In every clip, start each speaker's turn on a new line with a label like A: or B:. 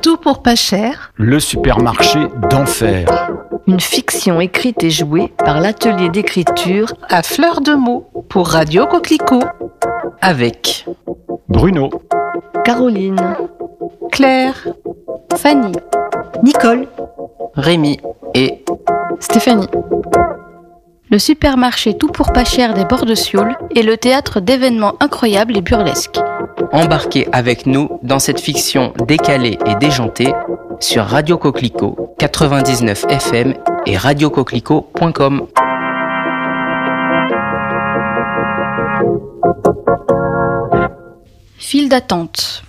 A: Tout pour pas cher.
B: Le supermarché d'enfer.
C: Une fiction écrite et jouée par l'atelier d'écriture
A: À fleur de mots pour Radio Coquelicot.
D: Avec
B: Bruno,
C: Caroline,
A: Claire,
C: Fanny,
E: Nicole,
D: Rémi et
C: Stéphanie. Le supermarché Tout pour pas cher des bords de Sioule est le théâtre d'événements incroyables et burlesques.
D: embarquez avec nous dans cette fiction décalée et déjantée sur Radio Coquelicot 99 FM et radiocoquelicot.com.
C: File d'attente.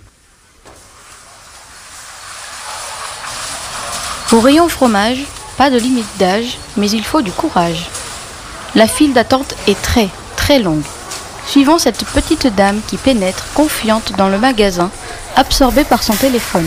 C: Au rayon fromage, pas de limite d'âge, mais il faut du courage. La file d'attente est très, très longue. Suivons cette petite dame qui pénètre, confiante, dans le magasin, absorbée par son téléphone.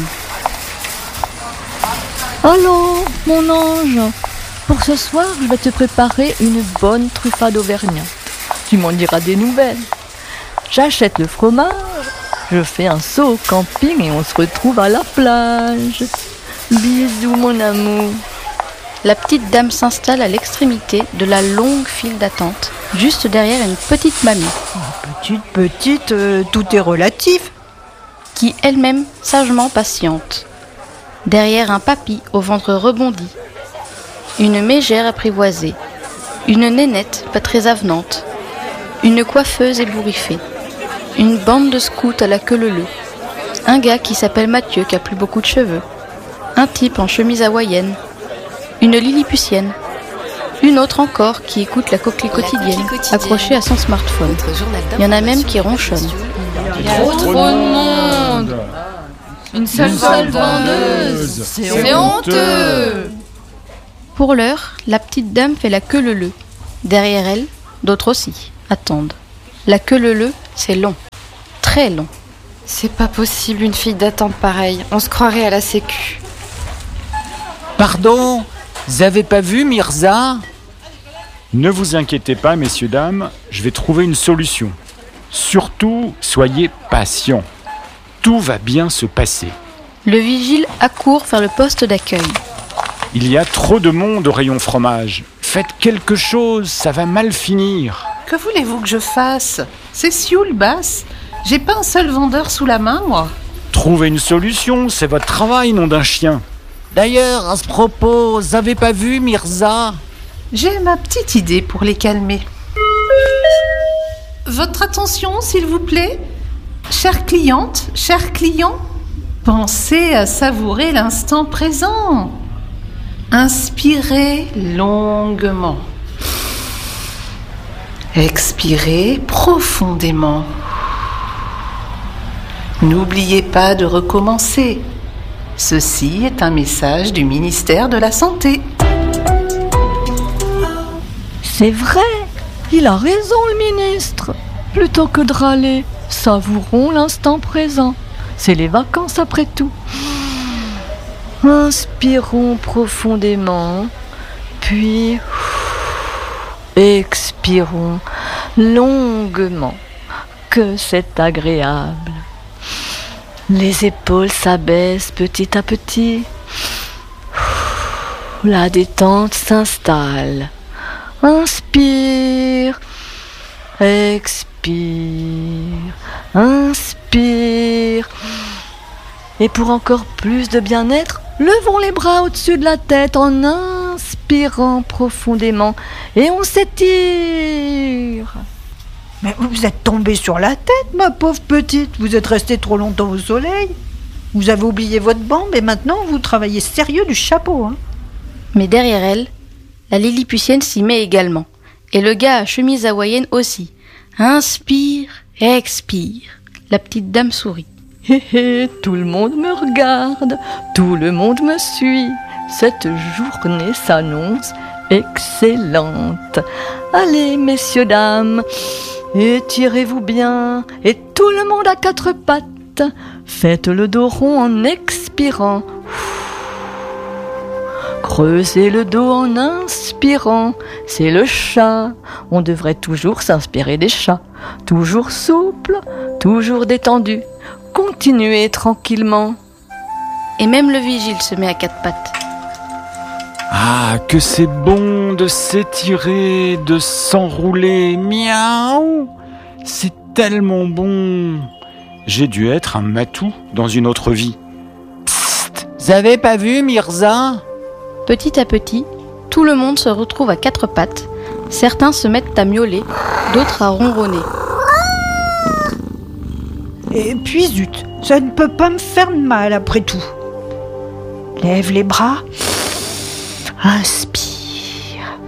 F: Allô, mon ange. Pour ce soir, je vais te préparer une bonne truffade auvergnate. Tu m'en diras des nouvelles. J'achète le fromage, je fais un saut au camping et on se retrouve à la plage. Bisous, mon amour.
C: La petite dame s'installe à l'extrémité de la longue file d'attente, juste derrière une petite mamie,
E: Petite, tout est relatif.
C: qui elle-même sagement patiente. Derrière un papy au ventre rebondi, une mégère apprivoisée, une nénette pas très avenante, une coiffeuse ébouriffée, une bande de scouts à la queue leu-leu, un gars qui s'appelle Mathieu qui a plus beaucoup de cheveux, un type en chemise hawaïenne, une lilliputienne, une autre encore qui écoute la coquelie quotidienne, accrochée à son smartphone. Il y en a même qui ronchonnent.
G: Trop de monde. Une seule vendeuse. C'est honteux.
C: Pour l'heure, la petite dame fait la queue leu-leu. Derrière elle, d'autres aussi attendent. La queue leu-leu, c'est long. Très long.
G: C'est pas possible une fille d'attente pareille. On se croirait à la sécu.
H: Pardon, vous avez pas vu Mirza?
B: ne vous inquiétez pas, messieurs, dames, je vais trouver une solution. Surtout, soyez patients. Tout va bien se passer.
C: Le vigile accourt vers le poste d'accueil.
B: Il y a trop de monde au rayon fromage. Faites quelque chose, ça va mal finir.
A: Que voulez-vous que je fasse? C'est Sioule, Basse. J'ai pas un seul vendeur sous la main, moi.
B: Trouvez une solution, c'est votre travail, nom d'un chien.
H: D'ailleurs, à ce propos, vous avez pas vu Mirza?
A: J'ai ma petite idée pour les calmer. Votre attention, s'il vous plaît. Chère cliente, cher client, pensez à savourer l'instant présent. Inspirez longuement. Expirez profondément. N'oubliez pas de recommencer. Ceci est un message du ministère de la Santé.
F: C'est vrai, il a raison le ministre. Plutôt que de râler, savourons l'instant présent. C'est les vacances après tout. Inspirons profondément, puis expirons longuement. Que c'est agréable. Les épaules s'abaissent petit à petit. La détente s'installe. Inspire, expire, inspire. Et pour encore plus de bien-être, levons les bras au-dessus de la tête en inspirant profondément et on s'étire.
E: Mais vous êtes tombée sur la tête, ma pauvre petite. Vous êtes restée trop longtemps au soleil. Vous avez oublié votre bande et maintenant vous travaillez sérieux du chapeau. Hein.
C: Mais derrière elle, la lilliputienne s'y met également. Et le gars à chemise hawaïenne aussi. Inspire, expire. La petite dame sourit.
F: Hé hé, tout le monde me regarde, tout le monde me suit. Cette journée s'annonce excellente. Allez, messieurs, dames, étirez-vous bien, et tout le monde à quatre pattes. Faites le dos rond en expirant. Creusez le dos en inspirant. C'est le chat. On devrait toujours s'inspirer des chats. Toujours souple, toujours détendu. Continuez tranquillement.
C: Et même le vigile se met à quatre pattes.
B: Ah, que c'est bon de s'étirer, de s'enrouler. Miaou! C'est tellement bon. J'ai dû être un matou dans une autre vie.
H: Psst, vous avez pas vu, Mirza?
C: Petit à petit, tout le monde se retrouve à quatre pattes. Certains se mettent à miauler, d'autres à ronronner.
E: Et puis zut, ça ne peut pas me faire de mal après tout. Lève les bras. Inspire.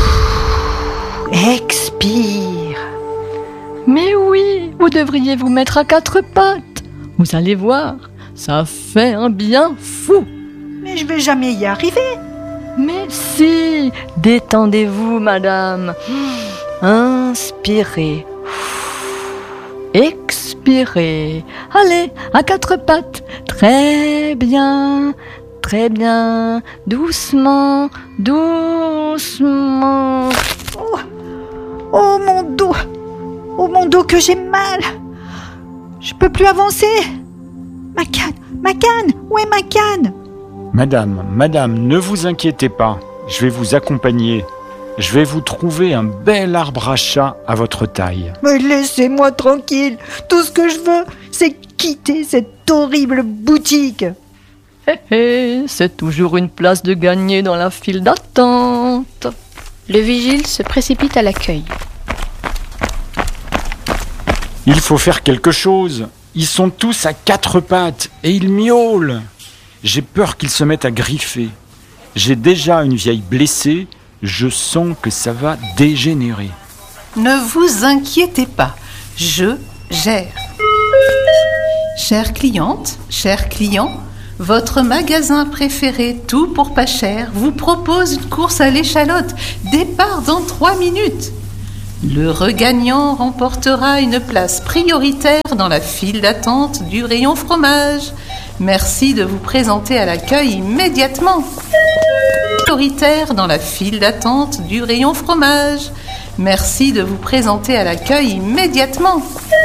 E: Expire.
F: Mais oui, vous devriez vous mettre à quatre pattes. Vous allez voir, ça fait un bien fou.
E: Mais je vais jamais y arriver.
F: Mais si, détendez-vous, madame. Inspirez. Expirez. Allez, à quatre pattes. Très bien. Très bien. Doucement, doucement.
E: Oh mon dos. Oh mon dos que j'ai mal. Je peux plus avancer. Ma canne. Où est ma canne?
B: Madame, ne vous inquiétez pas. Je vais vous accompagner. Je vais vous trouver un bel arbre à chat à votre taille.
E: Mais laissez-moi tranquille. Tout ce que je veux, c'est quitter cette horrible boutique.
F: C'est toujours une place de gagner dans la file d'attente.
C: Le vigile se précipite à l'accueil.
B: Il faut faire quelque chose. Ils sont tous à quatre pattes et ils miaulent. J'ai peur qu'ils se mettent à griffer. J'ai déjà une vieille blessée. Je sens que ça va dégénérer.
A: Ne vous inquiétez pas, je gère. Chère cliente, cher client, votre magasin préféré, tout pour pas cher, vous propose une course à l'échalote. Départ dans 3 minutes. Le regagnant remportera une place prioritaire dans la file d'attente du rayon fromage. Merci de vous présenter à l'accueil immédiatement. Prioritaire dans la file d'attente du rayon fromage. Merci de vous présenter à l'accueil immédiatement.